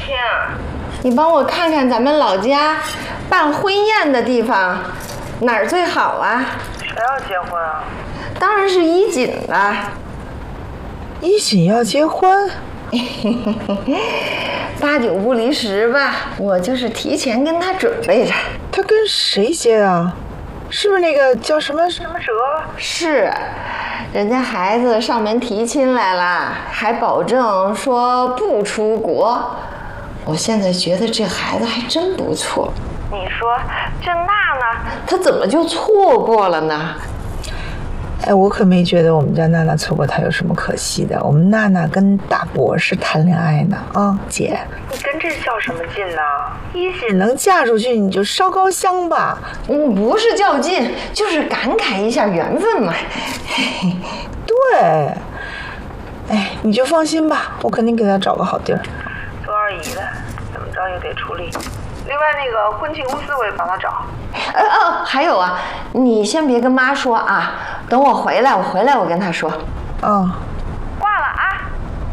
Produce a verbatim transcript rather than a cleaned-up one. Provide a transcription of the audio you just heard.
天。 你帮我看看咱们老家办婚宴的地方哪儿最好啊？ 谁要结婚啊？ 当然是衣锦了。 衣锦要结婚？ 八九不离十吧，我就是提前跟他准备着。 他跟谁结啊？是不是那个叫什么什么哲？ 是，人家孩子上门提亲来了，还保证说不出国。我现在觉得这孩子还真不错。 你说这娜娜， 她怎么就错过了呢？ 哎，我可没觉得我们家娜娜错过她有什么可惜的。我们娜娜跟大博士谈恋爱呢，啊，姐。 你跟这较什么劲呢？ 衣锦能嫁出去，你就烧高香吧。 嗯，不是较劲，就是感慨一下缘分嘛。 对，哎，你就放心吧，我肯定给她找个好地儿。 做二姨的，怎么着也得出力。另外那个婚庆公司我也帮他找。 呃哦，还有啊，你先别跟妈说啊，等我回来，我回来我跟她说。 嗯。